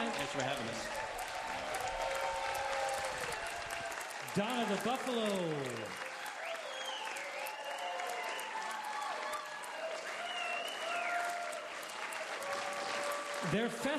Thanks for having us. Donna the Buffalo. Their